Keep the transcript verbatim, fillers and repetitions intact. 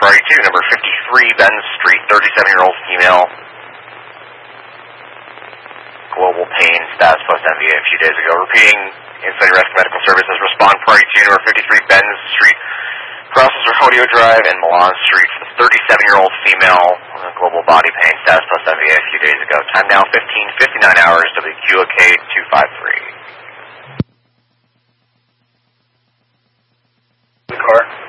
priority two, number fifty-three Benz Street, thirty-seven-year-old female. Global pain, status post M V A a few days ago. Repeating, Infinity Rescue Medical Services, respond priority two, number fifty-three Benz Street, crosses Rodeo Drive and Milan Street for the thirty-seven-year-old female. Global body pain, status post M V A a few days ago. Time now fifteen fifty-nine hours, W Q O K two five three. The car.